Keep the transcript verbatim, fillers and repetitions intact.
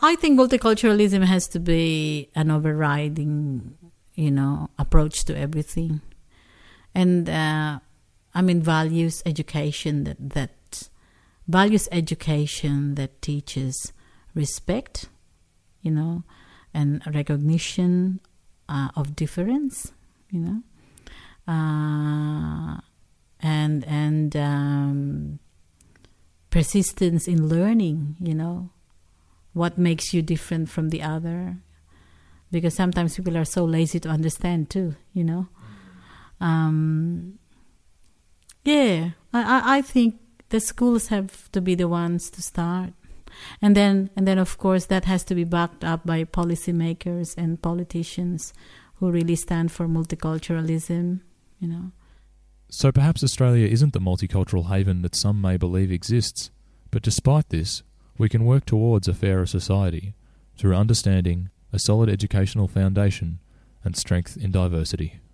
I think multiculturalism has to be an overriding, you know, approach to everything. And, uh, I mean, values education that, that values education that teaches respect, you know, and recognition uh, of difference, you know, uh, and and um, persistence in learning, you know, what makes you different from the other, because sometimes people are so lazy to understand too, you know. Um, yeah, I, I, I think the schools have to be the ones to start. And then, and then, of course, that has to be backed up by policymakers and politicians who really stand for multiculturalism, you know. So perhaps Australia isn't the multicultural haven that some may believe exists, but despite this, we can work towards a fairer society through understanding, a solid educational foundation, and strength in diversity.